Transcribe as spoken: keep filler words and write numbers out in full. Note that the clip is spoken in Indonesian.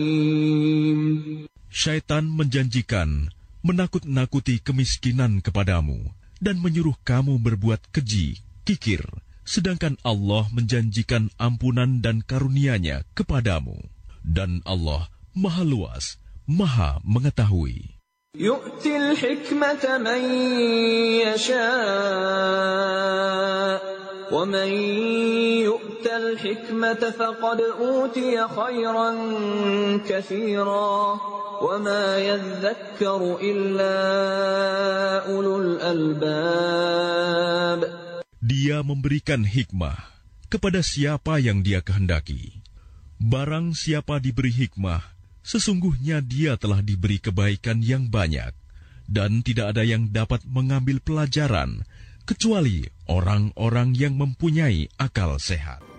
Syaitan menjanjikan menakut-nakuti kemiskinan kepadamu dan menyuruh kamu berbuat keji, kikir, sedangkan Allah menjanjikan ampunan dan karunia-Nya kepadamu. Dan Allah Maha Luas, Maha Mengetahui. Yu'til hikmata man yasha' wa man yu'tal hikmata faqad utiya khairan katsira wa ma yadhakkaru illa ulul albab. Dia memberikan hikmah kepada siapa yang Dia kehendaki. Barang siapa diberi hikmah, sesungguhnya dia telah diberi kebaikan yang banyak, dan tidak ada yang dapat mengambil pelajaran kecuali orang-orang yang mempunyai akal sehat.